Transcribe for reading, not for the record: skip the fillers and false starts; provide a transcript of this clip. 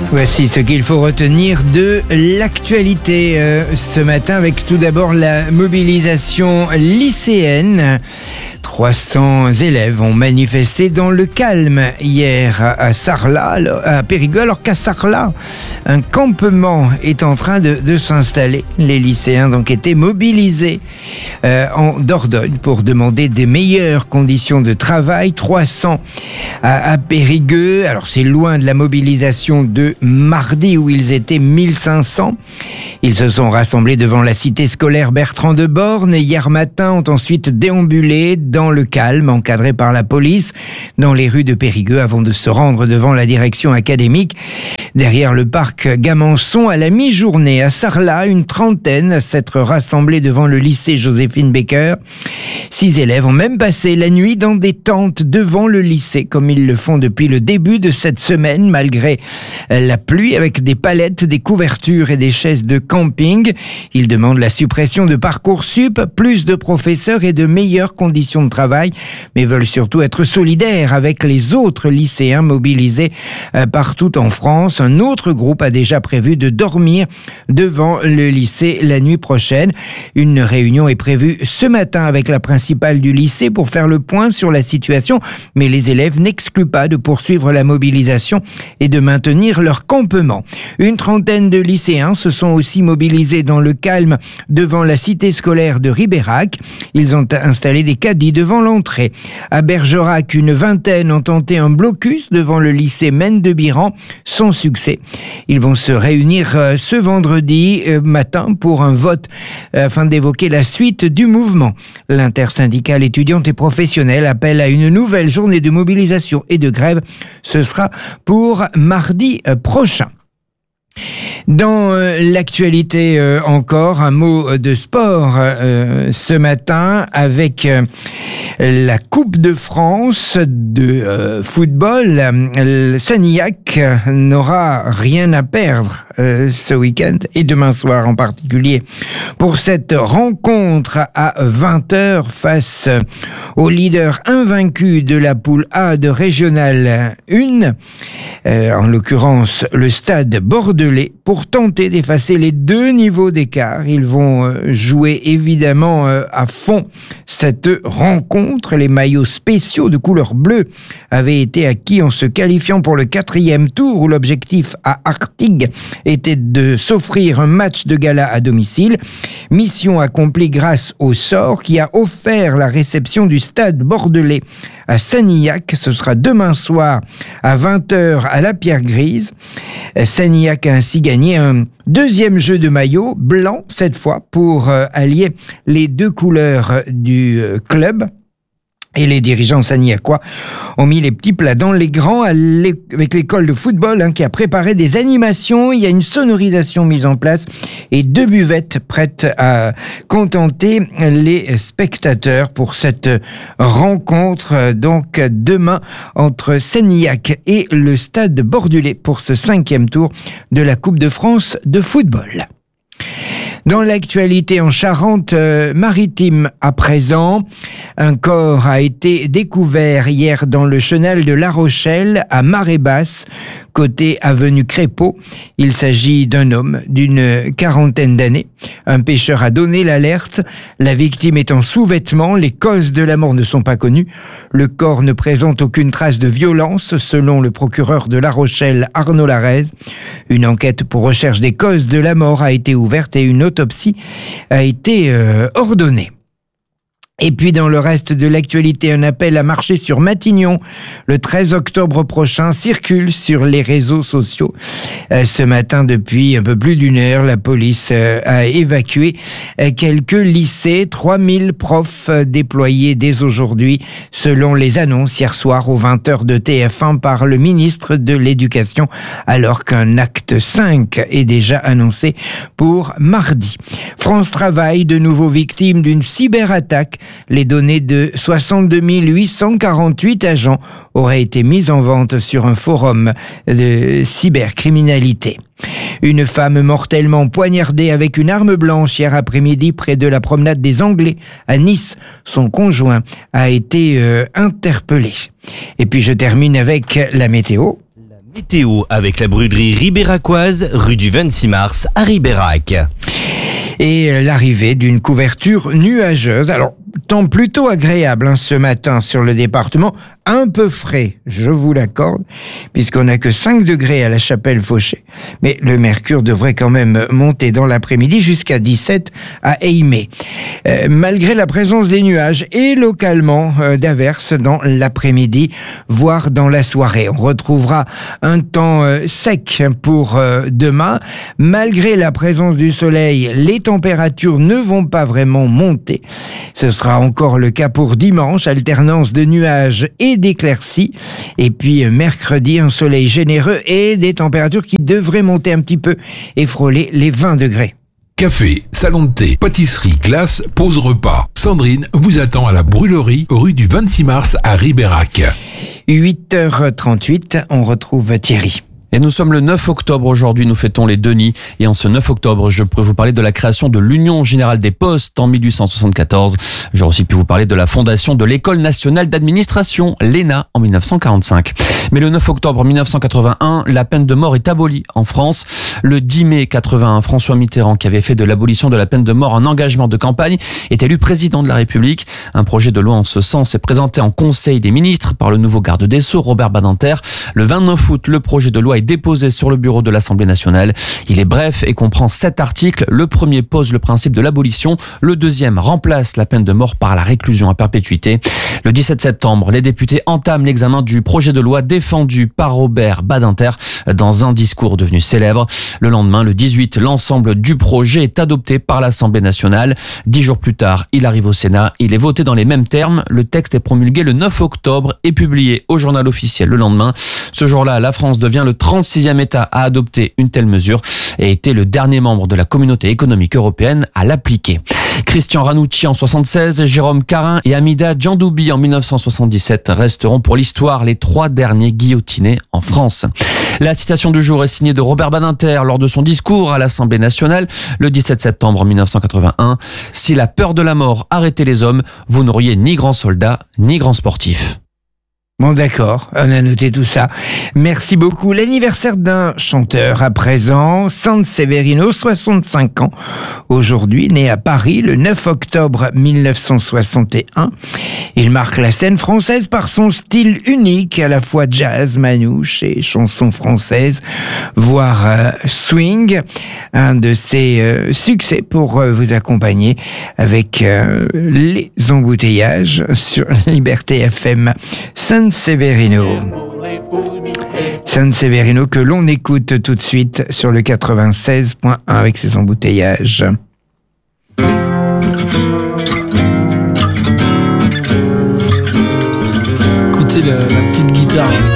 Voici ce qu'il faut retenir de l'actualité ce matin, avec tout d'abord la mobilisation lycéenne. 300 élèves ont manifesté dans le calme hier à Sarlat, à Périgueux, alors qu'à Sarlat, un campement est en train de s'installer. Les lycéens donc étaient mobilisés en Dordogne pour demander des meilleures conditions de travail. 300 à Périgueux, alors c'est loin de la mobilisation de mardi où ils étaient 1500. Ils se sont rassemblés devant la cité scolaire Bertrand de Born et hier matin ont ensuite déambulé dans le calme, encadré par la police, dans les rues de Périgueux avant de se rendre devant la direction académique. Derrière le parc Gamançon, à la mi-journée, à Sarlat, une trentaine s'être rassemblés devant le lycée Joséphine Baker. 6 élèves ont même passé la nuit dans des tentes devant le lycée, comme ils le font depuis le début de cette semaine, malgré la pluie, avec des palettes, des couvertures et des chaises de camping. Ils demandent la suppression de Parcoursup, plus de professeurs et de meilleures conditions de travail, mais veulent surtout être solidaires avec les autres lycéens mobilisés partout en France. Un autre groupe a déjà prévu de dormir devant le lycée la nuit prochaine. Une réunion est prévue ce matin avec la principale du lycée pour faire le point sur la situation, mais les élèves n'excluent pas de poursuivre la mobilisation et de maintenir leur campement. Une trentaine de lycéens se sont aussi mobilisés dans le calme devant la cité scolaire de Ribérac. Ils ont installé des caddies devant l'entrée. À Bergerac, une vingtaine ont tenté un blocus devant le lycée Maine de Biran, sans succès. Ils vont se réunir ce vendredi matin pour un vote afin d'évoquer la suite du mouvement. L'intersyndicale étudiante et professionnelle appelle à une nouvelle journée de mobilisation et de grève. Ce sera pour mardi prochain. Dans l'actualité encore, un mot de sport ce matin avec la Coupe de France de football. Sanilhac n'aura rien à perdre ce week-end et demain soir en particulier pour cette rencontre à 20h face au leader invaincu de la poule A de Régional 1, en l'occurrence le Stade Bordelais. Pour tenter d'effacer les 2 niveaux d'écart, ils vont jouer évidemment à fond cette rencontre. Les maillots spéciaux de couleur bleue avaient été acquis en se qualifiant pour le 4e tour où l'objectif à Artigues était de s'offrir un match de gala à domicile. Mission accomplie grâce au sort qui a offert la réception du Stade Bordelais à Sanilhac. Ce sera demain soir à 20h à la Pierre Grise. Sanilhac a ainsi gagné un 2e jeu de maillot, blanc cette fois, pour allier les 2 couleurs du club. Et les dirigeants sanilhacois ont mis les petits plats dans les grands avec l'école de football qui a préparé des animations. Il y a une sonorisation mise en place et 2 buvettes prêtes à contenter les spectateurs pour cette rencontre. Donc demain entre Sanilhac et le Stade Bordelais pour ce 5e tour de la Coupe de France de football. Dans l'actualité en Charente-Maritime à présent, un corps a été découvert hier dans le chenal de La Rochelle à marée basse, côté avenue Crépeau. Il s'agit d'un homme d'une quarantaine d'années. Un pêcheur a donné l'alerte. La victime est en sous-vêtements. Les causes de la mort ne sont pas connues. Le corps ne présente aucune trace de violence, selon le procureur de La Rochelle, Arnaud Larez. Une enquête pour recherche des causes de la mort a été ouverte et une autopsie a été ordonnée. Et puis dans le reste de l'actualité, un appel à marcher sur Matignon le 13 octobre prochain circule sur les réseaux sociaux. Ce matin, depuis un peu plus d'une heure, la police a évacué quelques lycées, 3000 profs déployés dès aujourd'hui, selon les annonces hier soir aux 20h de TF1 par le ministre de l'Éducation, alors qu'un acte 5 est déjà annoncé pour mardi. France Travail, de nouveau victime d'une cyberattaque. Les données de 62 848 agents auraient été mises en vente sur un forum de cybercriminalité. Une femme mortellement poignardée avec une arme blanche hier après-midi près de la promenade des Anglais à Nice. Son conjoint a été interpellé. Et puis je termine avec la météo. Météo avec la brûlerie ribéracoise, rue du 26 mars à Ribérac. Et l'arrivée d'une couverture nuageuse. Alors, temps plutôt agréable ce matin sur le département, un peu frais, je vous l'accorde, puisqu'on n'a que 5 degrés à la Chapelle-Fauché. Mais le mercure devrait quand même monter dans l'après-midi jusqu'à 17 à Eymet. Malgré la présence des nuages et localement d'averses dans l'après-midi, voire dans la soirée. On retrouvera un temps sec pour demain. Malgré la présence du soleil, les températures ne vont pas vraiment monter. Ce sera encore le cas pour dimanche, alternance de nuages et d'éclaircies. Et puis mercredi, un soleil généreux et des températures qui devraient monter un petit peu et frôler les 20 degrés. Café, salon de thé, pâtisserie, glace, pause repas. Sandrine vous attend à la brûlerie, rue du 26 mars à Ribérac. 8h38, on retrouve Thierry. Et nous sommes le 9 octobre aujourd'hui, nous fêtons les Denis. Et en ce 9 octobre, je pourrais vous parler de la création de l'Union Générale des Postes en 1874. J'aurais aussi pu vous parler de la fondation de l'École Nationale d'Administration, l'ENA, en 1945. Mais le 9 octobre 1981, la peine de mort est abolie en France. Le 10 mai 81, François Mitterrand, qui avait fait de l'abolition de la peine de mort un engagement de campagne, est élu président de la République. Un projet de loi en ce sens est présenté en Conseil des ministres par le nouveau garde des Sceaux, Robert Badinter. Le 29 août, le projet de loi est déposé sur le bureau de l'Assemblée nationale. Il est bref et comprend 7 articles. Le premier pose le principe de l'abolition. Le deuxième remplace la peine de mort par la réclusion à perpétuité. Le 17 septembre, les députés entament l'examen du projet de loi défendu par Robert Badinter dans un discours devenu célèbre. Le lendemain, le 18, l'ensemble du projet est adopté par l'Assemblée nationale. 10 jours plus tard, il arrive au Sénat. Il est voté dans les mêmes termes. Le texte est promulgué le 9 octobre et publié au journal officiel le lendemain. Ce jour-là, la France devient le 36e État à adopter une telle mesure et était le dernier membre de la Communauté économique européenne à l'appliquer. Christian Ranucci en 1976, Jérôme Carin et Hamida Djandoubi en 1977 resteront pour l'histoire les 3 derniers guillotinés en France. La citation du jour est signée de Robert Badinter lors de son discours à l'Assemblée nationale le 17 septembre 1981. « Si la peur de la mort arrêtait les hommes, vous n'auriez ni grand soldat ni grand sportif ». Bon d'accord, on a noté tout ça. Merci beaucoup. L'anniversaire d'un chanteur à présent, Sanseverino, 65 ans. Aujourd'hui, né à Paris le 9 octobre 1961. Il marque la scène française par son style unique, à la fois jazz, manouche et chanson française, voire swing. Un de ses succès pour vous accompagner avec les embouteillages sur Liberté FM. Sanseverino que l'on écoute tout de suite sur le 96.1 avec ses embouteillages. Écoutez la petite guitare.